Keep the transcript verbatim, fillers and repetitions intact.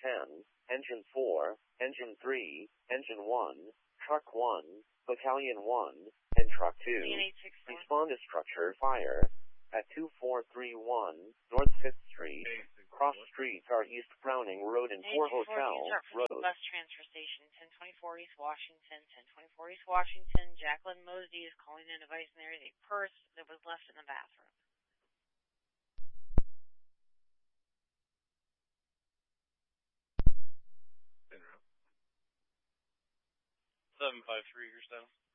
ten, Engine four, Engine three, Engine one, Truck one, Battalion one, and Truck two. Respond to structure fire. At two four three one North fifth Street, cross streets are East Browning Road and Fort Hotel Road. Bus transfer station, ten twenty-four East Washington, ten twenty-four East Washington. Jacqueline Mosby is calling in advice and there is a purse that was left in the bathroom. seven five three, you're down.